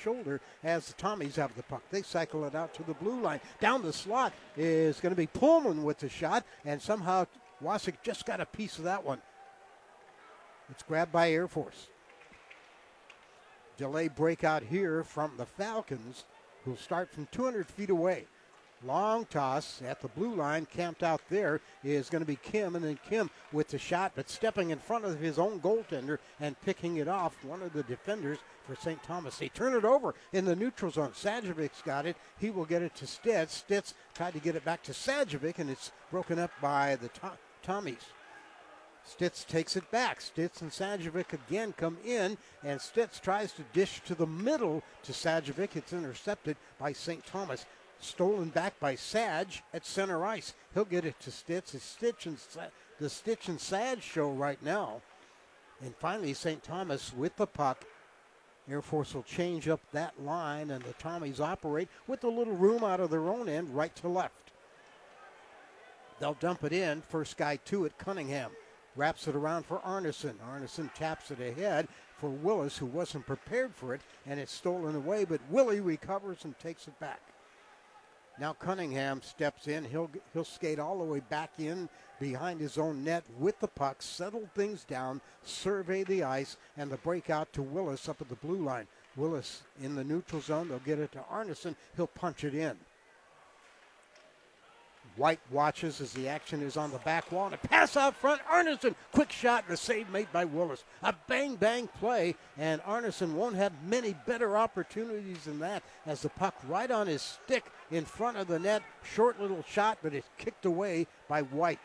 shoulder as the Tommies have the puck. They cycle it out to the blue line. Down the slot is going to be Pullman with the shot, and somehow Wasik just got a piece of that one. It's grabbed by Air Force. Delay breakout here from the Falcons, who'll start from 200 feet away. Long toss at the blue line, camped out there is going to be Kim, and then Kim with the shot, but stepping in front of his own goaltender and picking it off, one of the defenders for St. Thomas. They turn it over in the neutral zone. Sadjevic's got it. He will get it to Stitz. Stitz tried to get it back to Sadjevic, and it's broken up by the Tommies. Stitz takes it back. Stitz and Sadjevic again come in, and Stitz tries to dish to the middle to Sadjevic. It's intercepted by St. Thomas. Stolen back by Saj at center ice. He'll get it to Stitz. It's the Stitch and Saj show right now. And finally, St. Thomas with the puck. Air Force will change up that line, and the Tommies operate with a little room out of their own end, right to left. They'll dump it in. First guy to it, Cunningham. Wraps it around for Arneson. Arneson taps it ahead for Willis, who wasn't prepared for it, and it's stolen away, but Willie recovers and takes it back. Now Cunningham steps in. He'll skate all the way back in behind his own net with the puck, settle things down, survey the ice, and the breakout to Willis up at the blue line. Willis in the neutral zone. They'll get it to Arneson. He'll punch it in. White watches as the action is on the back wall. And a pass out front. Arneson, quick shot, and a save made by Willis. A bang-bang play, and Arneson won't have many better opportunities than that as the puck right on his stick in front of the net. Short little shot, but it's kicked away by White.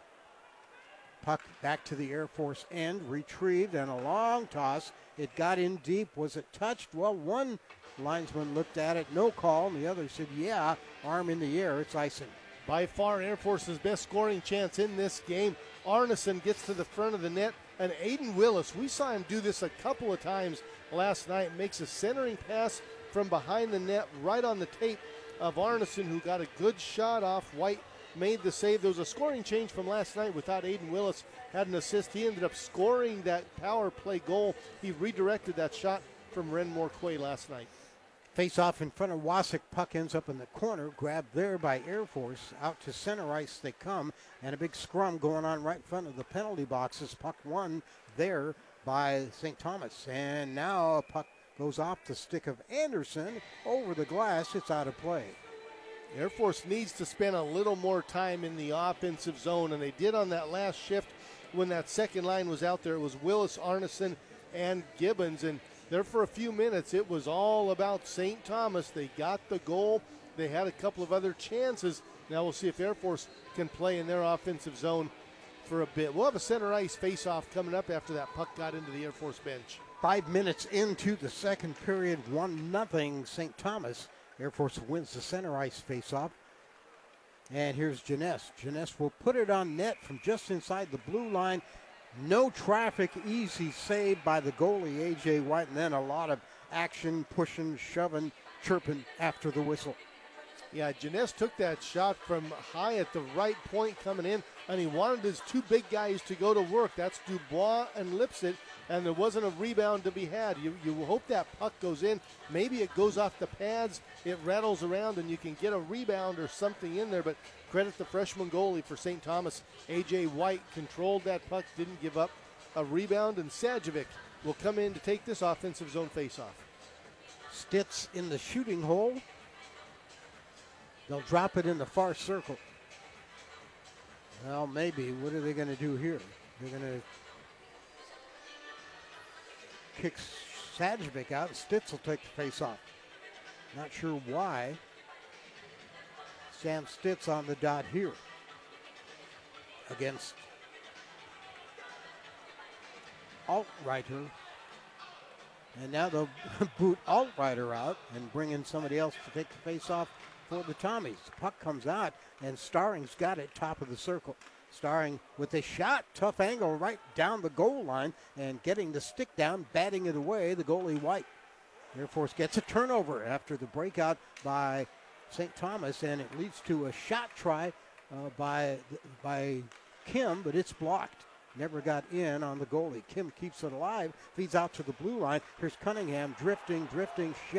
Puck back to the Air Force end, retrieved, and a long toss. It got in deep. Was it touched? Well, one linesman looked at it, no call, and the other said, yeah, arm in the air, it's icing. By far, Air Force's best scoring chance in this game. Arneson gets to the front of the net, and Aiden Willis, we saw him do this a couple of times last night, makes a centering pass from behind the net right on the tape of Arneson, who got a good shot off. White made the save. There was a scoring change from last night without Aiden Willis had an assist. He ended up scoring that power play goal. He redirected that shot from Ren Morquay last night. Face off in front of Wasik. Puck ends up in the corner. Grabbed there by Air Force. Out to center ice they come. And a big scrum going on right in front of the penalty boxes. Puck won there by St. Thomas. And now a puck goes off the stick of Anderson. Over the glass. It's out of play. Air Force needs to spend a little more time in the offensive zone. And they did on that last shift when that second line was out there. It was Willis, Arneson, and Gibbons. And there for a few minutes, it was all about St. Thomas. They got the goal. They had a couple of other chances. Now we'll see if Air Force can play in their offensive zone for a bit. We'll have a center ice face-off coming up after that puck got into the Air Force bench. 5 minutes into the second period, 1-0 St. Thomas. Air Force wins the center ice face-off. And here's Jeunesse. Jeunesse will put it on net from just inside the blue line. No traffic, easy save by the goalie, A.J. White, and then a lot of action, pushing, shoving, chirping after the whistle. Yeah, Jeunesse took that shot from high at the right point coming in, and he wanted his two big guys to go to work. That's Dubois and Lipset, and there wasn't a rebound to be had. You hope that puck goes in. Maybe it goes off the pads, it rattles around, and you can get a rebound or something in there, but credit the freshman goalie for St. Thomas. A.J. White controlled that puck, didn't give up a rebound, and Sadjevic will come in to take this offensive zone faceoff. Stitz in the shooting hole. They'll drop it in the far circle. Well, maybe. What are they going to do here? They're going to kick Sadjevic out. Stitz will take the face off. Not sure why. Sam Stitz on the dot here against Altreiter. And now they'll boot Altreiter out and bring in somebody else to take the face off for the Tommies. The puck comes out, and Starring's got it top of the circle. Starring with a shot, tough angle right down the goal line, and getting the stick down, batting it away, the goalie White. Air Force gets a turnover after the breakout by St. Thomas, and it leads to a shot try by Kim, but it's blocked. Never got in on the goalie. Kim keeps it alive, feeds out to the blue line. Here's Cunningham drifting,